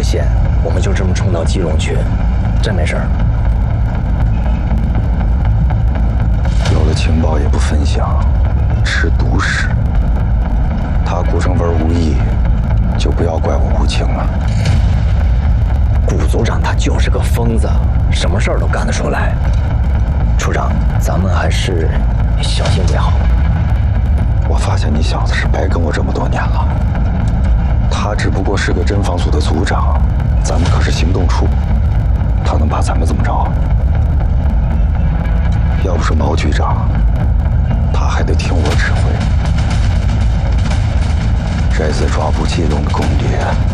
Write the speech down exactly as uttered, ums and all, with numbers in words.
现，我们就这么冲到基隆去，真没事儿。 有了情报也不分享，吃独食。他顾成文无意，就不要怪我无情了。 顾组长他就是个疯子，什么事儿都干得出来。处长，咱们还是小心为好。 我发现你小子是白跟我这么多年了。他只不过是个侦防组的组长，咱们可是行动处，他能把咱们怎么着？要不是毛局长，他还得听我指挥。这次抓捕基隆的共谍